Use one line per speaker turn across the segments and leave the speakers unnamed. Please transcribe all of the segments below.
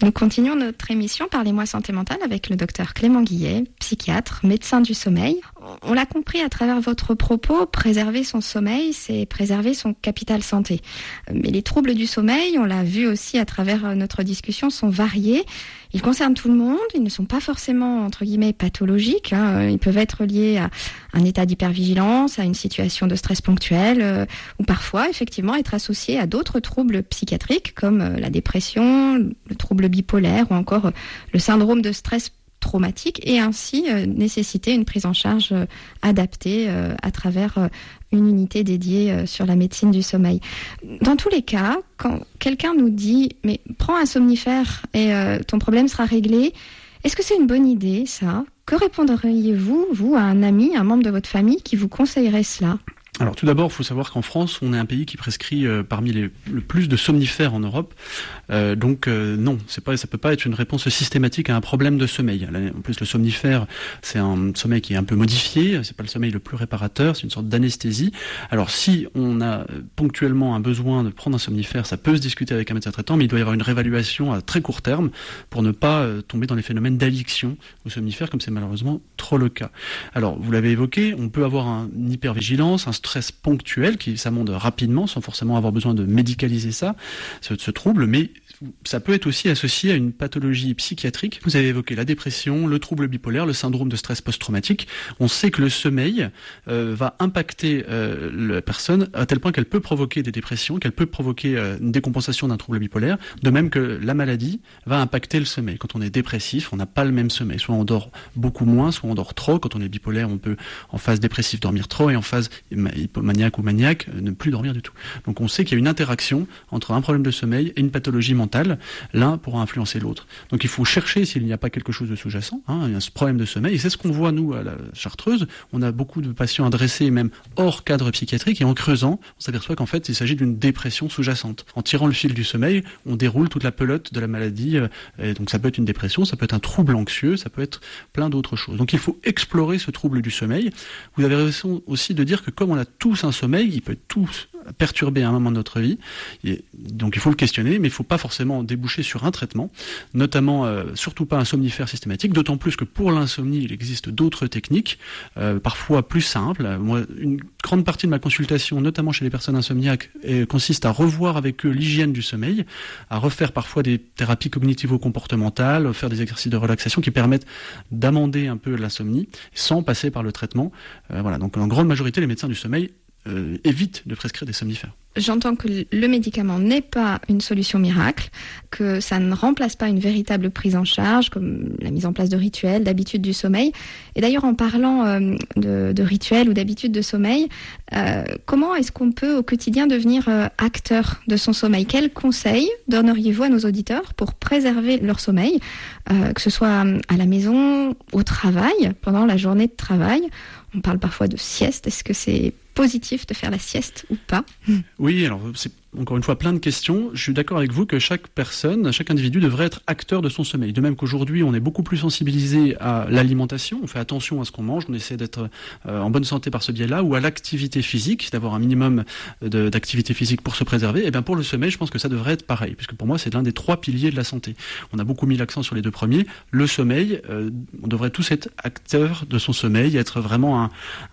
Nous continuons notre émission Parlez-moi santé mentale avec le docteur Clément Guillet, psychiatre, médecin du sommeil. On l'a compris à travers votre propos, préserver son sommeil, c'est préserver son capital santé. Mais les troubles du sommeil, on l'a vu aussi à travers notre discussion, sont variés. Ils concernent tout le monde, ils ne sont pas forcément, entre guillemets, pathologiques. Ils peuvent être liés à un état d'hypervigilance, à une situation de stress ponctuel, ou parfois, effectivement, être associés à d'autres troubles psychiatriques, comme la dépression, le trouble bipolaire, ou encore le syndrome de stress traumatique, et ainsi nécessiter une prise en charge adaptée à travers une unité dédiée sur la médecine du sommeil. Dans tous les cas, quand quelqu'un nous dit « mais prends un somnifère et ton problème sera réglé », est-ce que c'est une bonne idée, ça ? Que répondriez-vous, vous, à un ami, un membre de votre famille qui vous conseillerait cela ?
Alors tout d'abord, il faut savoir qu'en France, on est un pays qui prescrit parmi le plus de somnifères en Europe. Non, ça peut pas être une réponse systématique à un problème de sommeil. En plus, le somnifère, c'est un sommeil qui est un peu modifié. C'est pas le sommeil le plus réparateur, c'est une sorte d'anesthésie. Alors si on a ponctuellement un besoin de prendre un somnifère, ça peut se discuter avec un médecin traitant, mais il doit y avoir une réévaluation à très court terme pour ne pas tomber dans les phénomènes d'addiction au somnifère, comme c'est malheureusement trop le cas. Alors, vous l'avez évoqué, on peut avoir une hypervigilance, un stress ponctuel qui s'amende rapidement sans forcément avoir besoin de médicaliser ce trouble, mais ça peut être aussi associé à une pathologie psychiatrique. Vous avez évoqué la dépression, le trouble bipolaire, le syndrome de stress post-traumatique. On sait que le sommeil va impacter la personne à tel point qu'elle peut provoquer des dépressions, qu'elle peut provoquer une décompensation d'un trouble bipolaire, de même que la maladie va impacter le sommeil. Quand on est dépressif, on n'a pas le même sommeil. Soit on dort beaucoup moins, soit on dort trop. Quand on est bipolaire, on peut en phase dépressive dormir trop et en phase hypomaniaque ou maniaque ne plus dormir du tout. Donc on sait qu'il y a une interaction entre un problème de sommeil et une pathologie mentale. L'un pourra influencer l'autre. Donc il faut chercher s'il n'y a pas quelque chose de sous-jacent, il y a ce problème de sommeil, et c'est ce qu'on voit nous à la Chartreuse. On a beaucoup de patients adressés même hors cadre psychiatrique, et en creusant, on s'aperçoit qu'en fait il s'agit d'une dépression sous-jacente. En tirant le fil du sommeil, on déroule toute la pelote de la maladie, et donc ça peut être une dépression, ça peut être un trouble anxieux, ça peut être plein d'autres choses. Donc il faut explorer ce trouble du sommeil. Vous avez raison aussi de dire que comme on a tous un sommeil, il peut être tous perturbé à un moment de notre vie, et donc il faut le questionner, mais il ne faut pas forcément déboucher sur un traitement, notamment surtout pas un somnifère systématique, d'autant plus que pour l'insomnie il existe d'autres techniques, parfois plus simples. Moi, une grande partie de ma consultation, notamment chez les personnes insomniaques, consiste à revoir avec eux l'hygiène du sommeil, à refaire parfois des thérapies cognitivo-comportementales, faire des exercices de relaxation qui permettent d'amender un peu l'insomnie sans passer par le traitement. Voilà, donc en grande majorité les médecins du sommeil évite de prescrire des somnifères.
J'entends que le médicament n'est pas une solution miracle, que ça ne remplace pas une véritable prise en charge, comme la mise en place de rituels, d'habitudes du sommeil. Et d'ailleurs, en parlant de rituels ou d'habitudes de sommeil, comment est-ce qu'on peut au quotidien devenir acteur de son sommeil ? Quels conseils donneriez-vous à nos auditeurs pour préserver leur sommeil, que ce soit à la maison, au travail, pendant la journée de travail ? On parle parfois de sieste. Est-ce que c'est positif de faire la sieste ou pas ?
Oui, alors c'est encore une fois plein de questions. Je suis d'accord avec vous que chaque personne, chaque individu devrait être acteur de son sommeil. De même qu'aujourd'hui, on est beaucoup plus sensibilisé à l'alimentation, on fait attention à ce qu'on mange, on essaie d'être en bonne santé par ce biais-là, ou à l'activité physique, d'avoir un minimum d'activité physique pour se préserver. Et bien pour le sommeil, je pense que ça devrait être pareil, puisque pour moi, c'est l'un des 3 piliers de la santé. On a beaucoup mis l'accent sur les 2 premiers. Le sommeil, on devrait tous être acteurs de son sommeil, être vraiment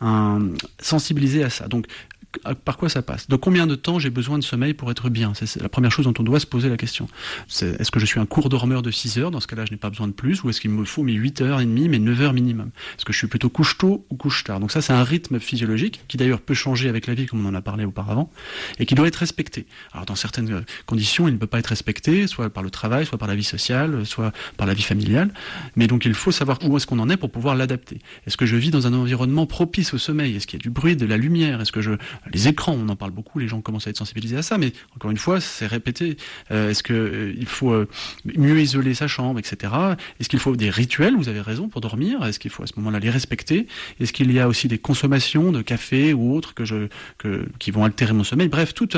sensibilisé à ça. Donc, par quoi ça passe ? De combien de temps j'ai besoin de sommeil pour être bien ? C'est la première chose dont on doit se poser la question. Est-ce que je suis un court dormeur de 6 heures ? Dans ce cas-là, je n'ai pas besoin de plus. Ou est-ce qu'il me faut mes 8h30, mes 9 heures minimum ? Est-ce que je suis plutôt couche tôt ou couche tard ? Donc ça, c'est un rythme physiologique qui d'ailleurs peut changer avec la vie, comme on en a parlé auparavant, et qui doit être respecté. Alors dans certaines conditions, il ne peut pas être respecté, soit par le travail, soit par la vie sociale, soit par la vie familiale. Mais donc il faut savoir où est-ce qu'on en est pour pouvoir l'adapter. Est-ce que je vis dans un environnement propice au sommeil ? Est-ce qu'il y a du bruit, de la lumière ? Est-ce que les écrans, on en parle beaucoup, les gens commencent à être sensibilisés à ça, mais encore une fois, c'est répété. Est-ce que il faut mieux isoler sa chambre, etc. Est-ce qu'il faut des rituels ? Vous avez raison, pour dormir. Est-ce qu'il faut à ce moment-là les respecter ? Est-ce qu'il y a aussi des consommations de café ou autres qui vont altérer mon sommeil ? Bref, tout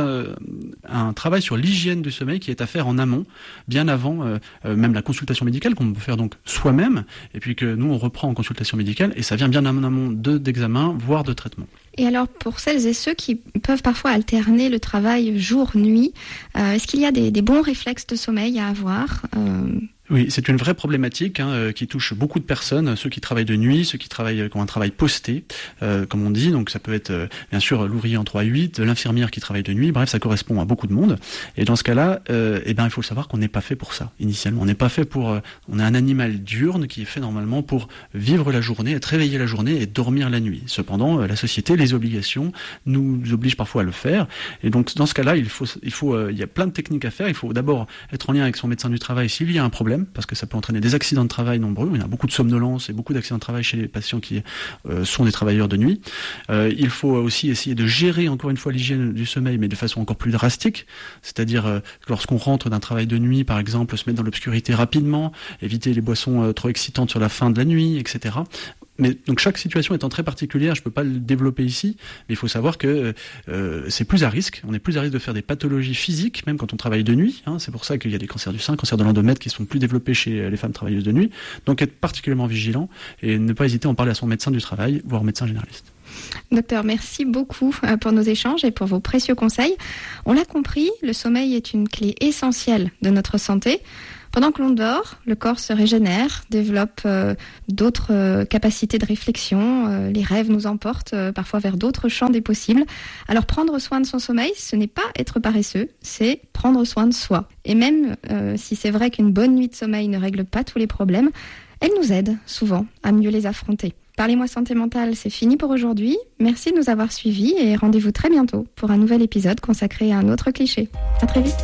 un travail sur l'hygiène du sommeil qui est à faire en amont, bien avant même la consultation médicale, qu'on peut faire donc soi-même, et puis que nous on reprend en consultation médicale, et ça vient bien en amont d'examen, voire de traitement.
Et alors, pour celles et ceux qui peuvent parfois alterner le travail jour-nuit, est-ce qu'il y a des bons réflexes de sommeil à avoir ?
Oui, c'est une vraie problématique qui touche beaucoup de personnes, ceux qui travaillent de nuit, ceux qui ont un travail posté, comme on dit. Donc ça peut être bien sûr l'ouvrier en 3-8, l'infirmière qui travaille de nuit. Bref, ça correspond à beaucoup de monde. Et dans ce cas-là, il faut savoir qu'on n'est pas fait pour ça initialement. On n'est pas fait pour. On a un animal diurne qui est fait normalement pour vivre la journée, être réveillé la journée et dormir la nuit. Cependant, la société, les obligations nous obligent parfois à le faire. Et donc dans ce cas-là, il y a plein de techniques à faire. Il faut d'abord être en lien avec son médecin du travail s'il y a un problème, parce que ça peut entraîner des accidents de travail nombreux. Il y a beaucoup de somnolence et beaucoup d'accidents de travail chez les patients qui sont des travailleurs de nuit. Il faut aussi essayer de gérer encore une fois l'hygiène du sommeil, mais de façon encore plus drastique, c'est-à-dire lorsqu'on rentre d'un travail de nuit, par exemple, se mettre dans l'obscurité rapidement, éviter les boissons trop excitantes sur la fin de la nuit, etc. Mais donc chaque situation étant très particulière, je peux pas le développer ici, mais il faut savoir que c'est plus à risque. On est plus à risque de faire des pathologies physiques, même quand on travaille de nuit. C'est pour ça qu'il y a des cancers du sein, cancers de l'endomètre qui sont plus développés chez les femmes travailleuses de nuit. Donc être particulièrement vigilant et ne pas hésiter à en parler à son médecin du travail, voire médecin généraliste.
Docteur, merci beaucoup pour nos échanges et pour vos précieux conseils. On l'a compris, le sommeil est une clé essentielle de notre santé. Pendant que l'on dort, le corps se régénère, développe d'autres capacités de réflexion. Les rêves nous emportent parfois vers d'autres champs des possibles. Alors prendre soin de son sommeil, ce n'est pas être paresseux, c'est prendre soin de soi. Et même si c'est vrai qu'une bonne nuit de sommeil ne règle pas tous les problèmes, elle nous aide souvent à mieux les affronter. Parlez-moi santé mentale, c'est fini pour aujourd'hui. Merci de nous avoir suivis et rendez-vous très bientôt pour un nouvel épisode consacré à un autre cliché. À très vite.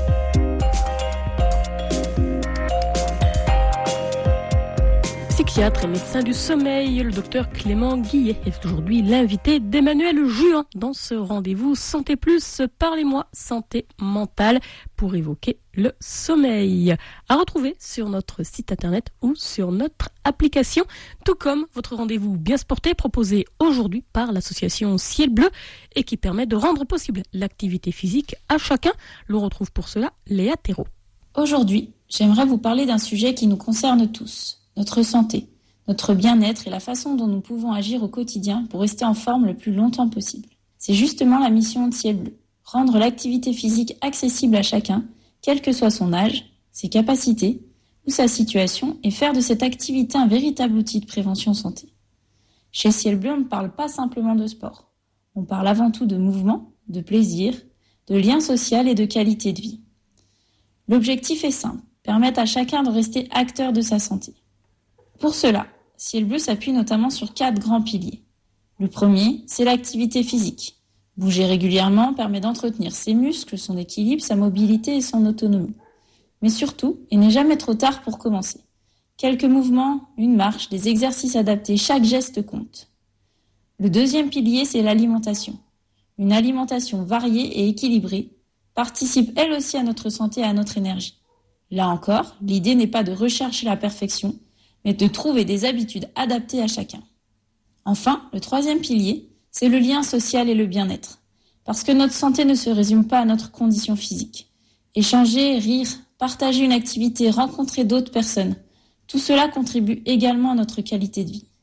Psychiatre et médecin du sommeil, le docteur Clément Guillet est aujourd'hui l'invité d'Emmanuel Juin dans ce rendez-vous Santé Plus, parlez-moi santé mentale pour évoquer le sommeil. À retrouver sur notre site internet ou sur notre application, tout comme votre rendez-vous bien sporté proposé aujourd'hui par l'association Ciel Bleu et qui permet de rendre possible l'activité physique à chacun. L'on retrouve pour cela Léa Thérault.
Aujourd'hui, j'aimerais vous parler d'un sujet qui nous concerne tous. Notre santé, notre bien-être et la façon dont nous pouvons agir au quotidien pour rester en forme le plus longtemps possible. C'est justement la mission de Ciel Bleu, rendre l'activité physique accessible à chacun, quel que soit son âge, ses capacités ou sa situation, et faire de cette activité un véritable outil de prévention santé. Chez Ciel Bleu, on ne parle pas simplement de sport. On parle avant tout de mouvement, de plaisir, de lien social et de qualité de vie. L'objectif est simple, permettre à chacun de rester acteur de sa santé. Pour cela, Ciel Bleu s'appuie notamment sur 4 grands piliers. Le premier, c'est l'activité physique. Bouger régulièrement permet d'entretenir ses muscles, son équilibre, sa mobilité et son autonomie. Mais surtout, il n'est jamais trop tard pour commencer. Quelques mouvements, une marche, des exercices adaptés, chaque geste compte. Le deuxième pilier, c'est l'alimentation. Une alimentation variée et équilibrée participe elle aussi à notre santé et à notre énergie. Là encore, l'idée n'est pas de rechercher la perfection, mais de trouver des habitudes adaptées à chacun. Enfin, le troisième pilier, c'est le lien social et le bien-être. Parce que notre santé ne se résume pas à notre condition physique. Échanger, rire, partager une activité, rencontrer d'autres personnes, tout cela contribue également à notre qualité de vie.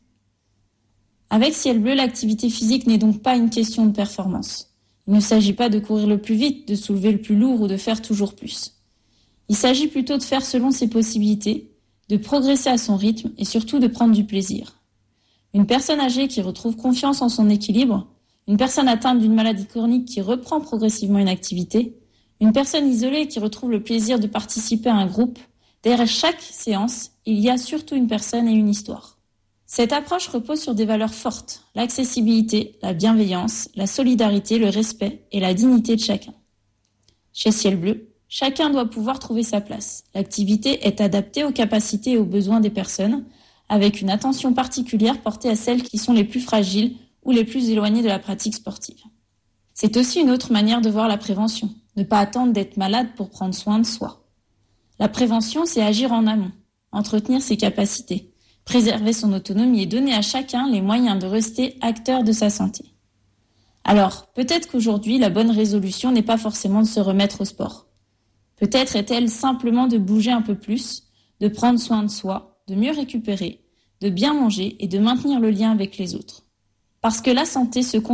Avec Ciel Bleu, l'activité physique n'est donc pas une question de performance. Il ne s'agit pas de courir le plus vite, de soulever le plus lourd ou de faire toujours plus. Il s'agit plutôt de faire selon ses possibilités, de progresser à son rythme et surtout de prendre du plaisir. Une personne âgée qui retrouve confiance en son équilibre, une personne atteinte d'une maladie chronique qui reprend progressivement une activité, une personne isolée qui retrouve le plaisir de participer à un groupe, derrière chaque séance, il y a surtout une personne et une histoire. Cette approche repose sur des valeurs fortes, l'accessibilité, la bienveillance, la solidarité, le respect et la dignité de chacun. Chez Ciel Bleu, chacun doit pouvoir trouver sa place. L'activité est adaptée aux capacités et aux besoins des personnes, avec une attention particulière portée à celles qui sont les plus fragiles ou les plus éloignées de la pratique sportive. C'est aussi une autre manière de voir la prévention, ne pas attendre d'être malade pour prendre soin de soi. La prévention, c'est agir en amont, entretenir ses capacités, préserver son autonomie et donner à chacun les moyens de rester acteur de sa santé. Alors, peut-être qu'aujourd'hui, la bonne résolution n'est pas forcément de se remettre au sport. Peut-être est-elle simplement de bouger un peu plus, de prendre soin de soi, de mieux récupérer, de bien manger et de maintenir le lien avec les autres. Parce que la santé se construit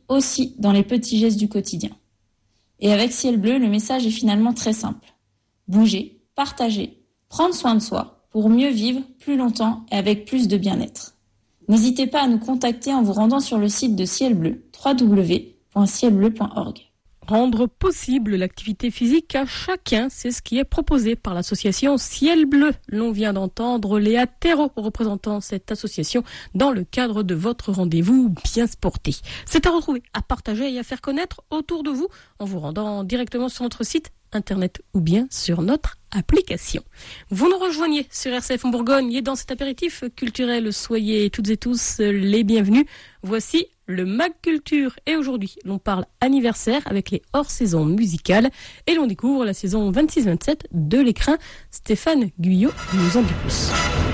aussi dans les petits gestes du quotidien. Et avec Ciel Bleu, le message est finalement très simple. Bouger, partager, prendre soin de soi pour mieux vivre plus longtemps et avec plus de bien-être. N'hésitez pas à nous contacter en vous rendant sur le site de Ciel Bleu, www.cielbleu.org.
Rendre possible l'activité physique à chacun, c'est ce qui est proposé par l'association Ciel Bleu. L'on vient d'entendre Léa Thérault, représentant cette association dans le cadre de votre rendez-vous bien sporté. C'est à retrouver, à partager et à faire connaître autour de vous en vous rendant directement sur notre site internet ou bien sur notre application. Vous nous rejoignez sur RCF en Bourgogne et dans cet apéritif culturel, soyez toutes et tous les bienvenus. Voici le Mag Culture et aujourd'hui, l'on parle anniversaire avec les hors-saisons musicales et l'on découvre la saison 26-27 de l'écrin. Stéphane Guyot nous en dit plus.